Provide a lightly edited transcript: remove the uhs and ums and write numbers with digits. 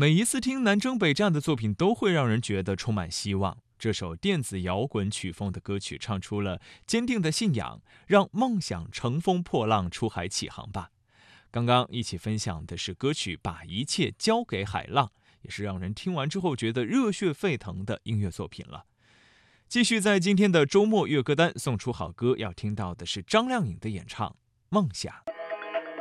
每一次听南征北战的作品，都会让人觉得充满希望。这首电子摇滚曲风的歌曲，唱出了坚定的信仰，让梦想乘风破浪出海起航吧。刚刚一起分享的是歌曲《把一切交给海浪》，也是让人听完之后觉得热血沸腾的音乐作品了。继续在今天的周末乐歌单送出好歌，要听到的是张靓颖的演唱《梦想》。